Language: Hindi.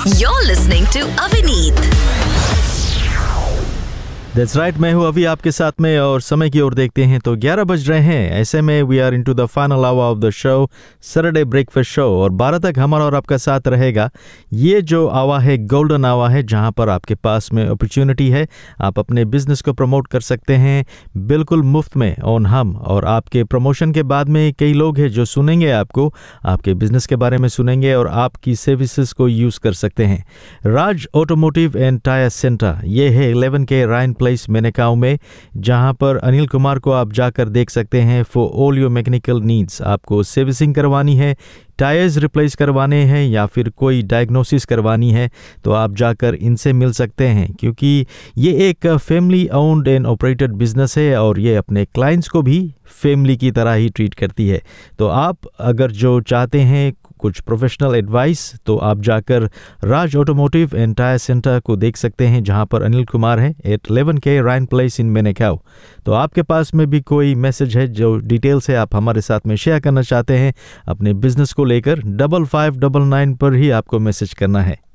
You're listening to Avineet. That's right, मैं हूँ अभी आपके साथ में और समय की ओर देखते हैं तो 11 बज रहे हैं। ऐसे में we are into the final hour of the show, Saturday breakfast show, और 12 तक हमारा और आपका साथ रहेगा। ये जो आवा है गोल्डन आवा है, जहाँ पर आपके पास में अपॉर्चुनिटी है, आप अपने बिजनेस को प्रमोट कर सकते हैं बिल्कुल मुफ्त में ऑन हम। और आपके प्रमोशन के बाद में कई लोग हैं जो सुनेंगे आपको, आपके बिजनेस के बारे में सुनेंगे और आपकी सर्विसेज को यूज़ कर सकते हैं। राज ऑटोमोटिव एंड टायर सेंटर, ये है 11K राइन प्लेस मेनेकाउ में, जहां पर अनिल कुमार को आप जाकर देख सकते हैं for all your mechanical needs. आपको सर्विसिंग करवानी है, टायर्स रिप्लेस करवाने हैं या फिर कोई डायग्नोसिस करवानी है तो आप जाकर इनसे मिल सकते हैं, क्योंकि ये एक family owned and operated business है और ये अपने क्लाइंट्स को भी फैमिली की तरह ही ट्रीट करती है। तो आप अगर जो चाहते हैं कुछ प्रोफेशनल एडवाइस तो आप जाकर राज ऑटोमोटिव एंड टायर सेंटर को देख सकते हैं, जहां पर अनिल कुमार है eight 11K Ryan place in मेनेकाउ। तो आपके पास में भी कोई मैसेज है जो डिटेल्स है आप हमारे साथ में शेयर करना चाहते हैं अपने बिजनेस को लेकर, 5599 पर ही आपको मैसेज करना है।